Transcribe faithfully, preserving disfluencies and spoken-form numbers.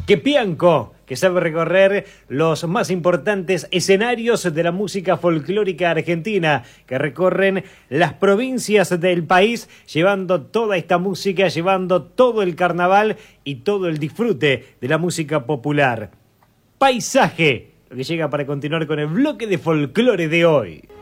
Quepianco, que sabe recorrer los más importantes escenarios de la música folclórica argentina, que recorren las provincias del país, llevando toda esta música, llevando todo el carnaval y todo el disfrute de la música popular. Paisaje, lo que llega para continuar con el bloque de folclore de hoy.